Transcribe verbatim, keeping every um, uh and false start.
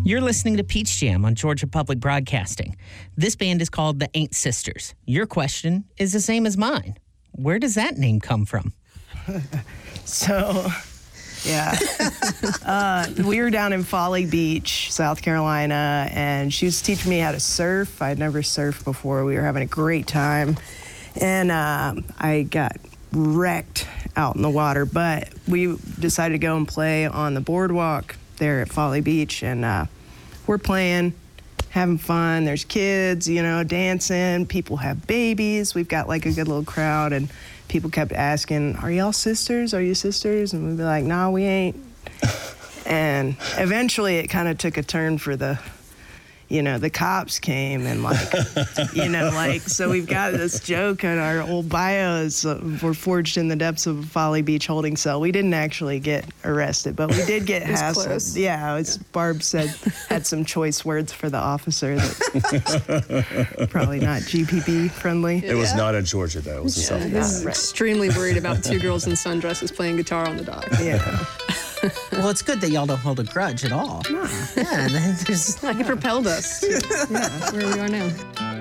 You're listening to Peach Jam on Georgia Public Broadcasting. This band is called the Ain't Sisters. Your question is the same as mine. Where does that name come from? So, yeah. uh, we were down in Folly Beach, South Carolina, and she was teaching me how to surf. I'd never surfed before. We were having a great time. And uh, I got wrecked out in the water, but we decided to go and play on the boardwalk there at Folly Beach, and uh, we're playing, having fun. There's kids, you know, dancing. People have babies. We've got like a good little crowd, and people kept asking, "Are y'all sisters? Are you sisters?" And we'd be like, "Nah, we ain't." And eventually it kind of took a turn for the, you know, the cops came and like, you know, like, so we've got this joke in our old bios. Uh, we're forged in the depths of a Folly Beach holding cell. We didn't actually get arrested, but we did get hassled. Close. Yeah, as Barb said, had some choice words for the officer that probably not G P B friendly. It was not in Georgia, though. It was in South He's Carolina. extremely worried about two girls in sundresses playing guitar on the dock. Yeah. Well, it's good that y'all don't hold a grudge at all. No. Yeah, there's... He propelled us to yeah, where we are now.